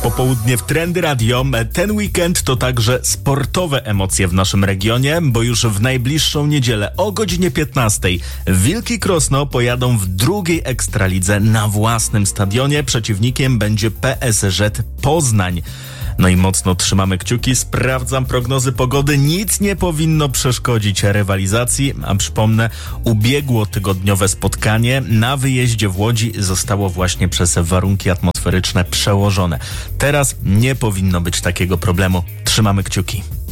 popołudnie w Trendy Radio. Ten weekend to także sportowe emocje w naszym regionie, bo już w najbliższą niedzielę o godzinie 15 Wilki Krosno pojadą w drugiej Ekstralidze na własnym stadionie. Przeciwnikiem będzie PSŻ Poznań. No i mocno trzymamy kciuki, sprawdzam prognozy pogody, nic nie powinno przeszkodzić rywalizacji, a przypomnę, ubiegłotygodniowe spotkanie na wyjeździe w Łodzi zostało właśnie przez warunki atmosferyczne przełożone. Teraz nie powinno być takiego problemu, trzymamy kciuki.